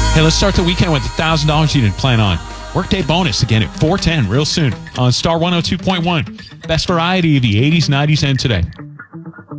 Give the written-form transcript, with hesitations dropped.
Hey, let's start the weekend with $1,000 you didn't plan on. Workday bonus again at 410 real soon on Star 102.1. Best variety of the 80s, 90s, and today.